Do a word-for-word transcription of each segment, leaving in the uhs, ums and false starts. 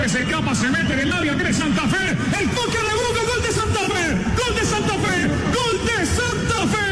López se escapa, se mete en el área, cree Santa Fe. El toque de Boca, gol de Santa Fe. Gol de Santa Fe. Gol de Santa Fe.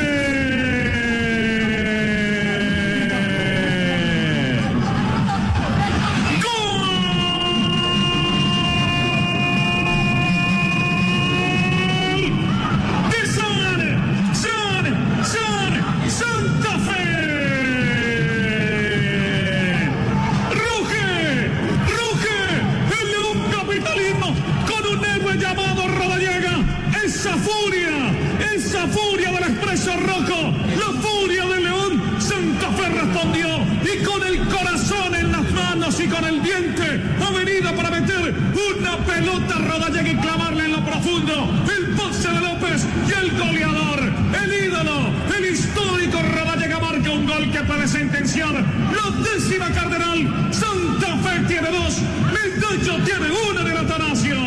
Y con el diente ha venido para meter una pelota a Rodallega y clavarle en lo profundo el pase de López y el goleador, el ídolo, el histórico Rodallega marca un gol que puede sentenciar la décima Cardenal. Santa Fe tiene dos, Medallo tiene una de la Atanasio.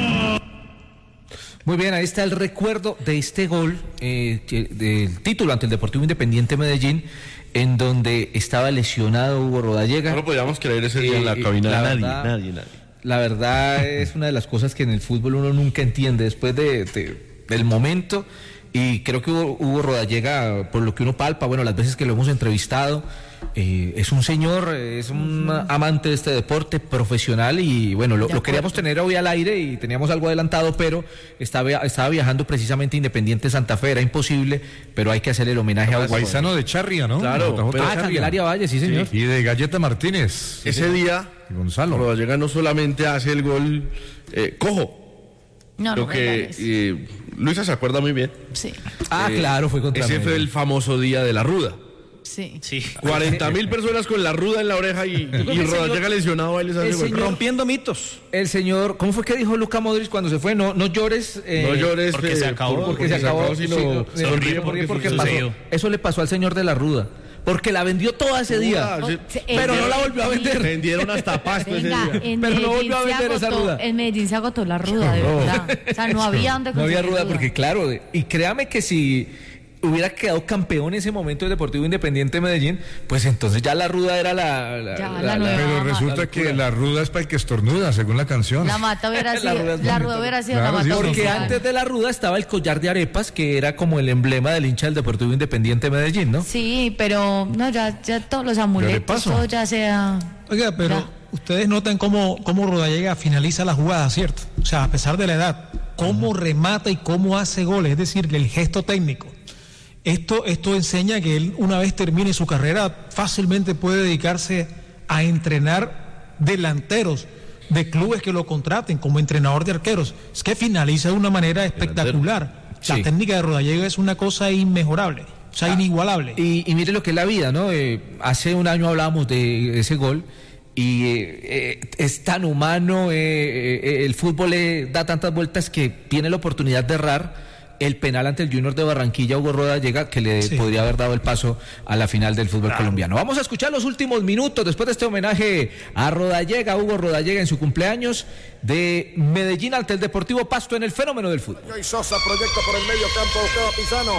Muy bien, ahí está el recuerdo de este gol, eh, del título ante el Deportivo Independiente Medellín, en donde estaba lesionado Hugo Rodallega. No lo podíamos creer ese día eh, en la cabina. La nadie, verdad, nadie, nadie. La verdad es una de las cosas que en el fútbol uno nunca entiende después de, de, del momento. Y creo que Hugo, Hugo Rodallega, por lo que uno palpa, bueno, las veces que lo hemos entrevistado, eh, es un señor, es un uh-huh. amante de este deporte, profesional, y bueno, lo, lo queríamos tener hoy al aire y teníamos algo adelantado, pero estaba, estaba viajando precisamente Independiente Santa Fe, era imposible, pero hay que hacer el homenaje a Hugo. Paisano de Charria, ¿no? Claro, pero, ah, Candelaria Valle, sí señor. Sí. Y de Galleta Martínez. Ese sí, día, Gonzalo Rodallega no solamente hace el gol eh, cojo, no, lo no que eh, Luisa se acuerda muy bien. Sí. Ah, eh, claro, fue contra Ese Medellín. fue el famoso día de la ruda. Sí. Sí. cuarenta mil personas con la ruda en la oreja y, y Rodallega lesionado ahí les hace gol. Rompiendo mitos. El señor, ¿cómo fue que dijo Luka Modric cuando se fue? No, no llores. Eh, no llores. Porque eh, se acabó. Porque, porque se acabó, sino sí, no, sonríe porque, porque pasó. Eso le pasó al señor de la ruda. Porque la vendió toda ese día, oh, se, pero no la volvió a vender. Vendieron hasta pasto ese Venga, día. En pero Medellín no volvió a vender agotó, esa ruda. En Medellín se agotó la ruda, de verdad. O sea, no había donde No había ruda, ruda porque claro, y créame que si hubiera quedado campeón en ese momento el Deportivo Independiente de Medellín, pues entonces ya la ruda era la... la, ya, la, la, la pero la resulta mata. que la ruda es para el que estornuda, según la canción. La mata hubiera sido, la ruda, la ruda hubiera sido claro, la mata. sí, porque oficial. antes de la ruda estaba el collar de arepas, que era como el emblema del hincha del Deportivo Independiente de Medellín, ¿no? Sí, pero no, ya, ya todos los amuletos, todo ya sea... Oiga, pero ya. Ustedes notan cómo, cómo Rodallega finaliza la jugada, ¿cierto? O sea, a pesar de la edad, cómo uh-huh. remata y cómo hace goles, es decir, el gesto técnico. Esto, esto enseña que él, una vez termine su carrera, fácilmente puede dedicarse a entrenar delanteros de clubes que lo contraten como entrenador de arqueros. Es que finaliza de una manera espectacular. Sí. La técnica de Rodallega es una cosa inmejorable, o sea, ah, inigualable. Y, y mire lo que es la vida, ¿no? Eh, hace un año hablábamos de ese gol y eh, eh, es tan humano, eh, eh, el fútbol le da tantas vueltas que tiene la oportunidad de errar. El penal ante el Junior de Barranquilla, Hugo Rodallega, que le sí. podría haber dado el paso a la final del fútbol claro. colombiano. Vamos a escuchar los últimos minutos después de este homenaje a Rodallega, Hugo Rodallega en su cumpleaños de Medellín ante el Deportivo Pasto en el fenómeno del fútbol. Y Sosa proyecta por el medio campo, buscaba Pizano.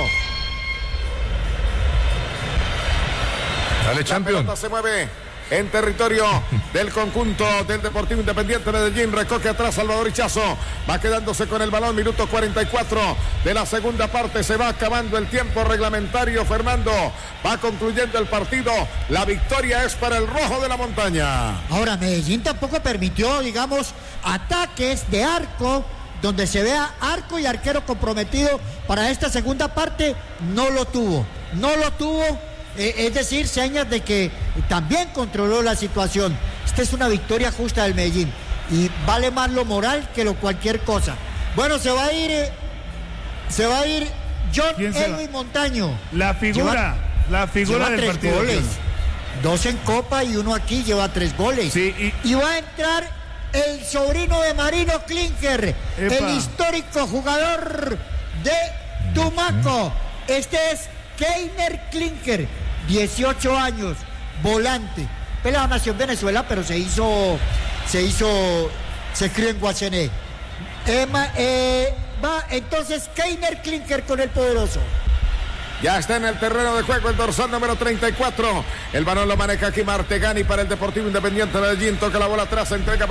Dale, champion. La pelota se mueve en territorio del conjunto del Deportivo Independiente Medellín. Recoge atrás Salvador Hichazo. Va quedándose con el balón. Minuto cuarenta y cuatro de la segunda parte. Se va acabando el tiempo reglamentario. Fernando, va concluyendo el partido. La victoria es para el Rojo de la Montaña. Ahora, Medellín tampoco permitió, digamos, ataques de arco donde se vea arco y arquero comprometido. Para esta segunda parte no lo tuvo. No lo tuvo. Eh, es decir, señas de que también controló la situación. Esta es una victoria justa del Medellín y vale más lo moral que lo cualquier cosa. Bueno, se va a ir eh, se va a ir John Edwin Montaño. La figura, lleva, la figura del tres partido. Goles, dos en Copa y uno aquí, lleva tres goles. Sí, y... y va a entrar el sobrino de Marino Klinker, Epa. el histórico jugador de Tumaco. Este es Keiner Klinker, dieciocho años, volante. Pelado nació en Venezuela, pero se hizo, se hizo, se crió en Guacené. Emma, eh, va entonces Keiner Klinker con el poderoso. Ya está en el terreno de juego el dorsal número treinta y cuatro. El balón lo maneja aquí Martegani para el Deportivo Independiente de Medellín. Toca la bola atrás, entrega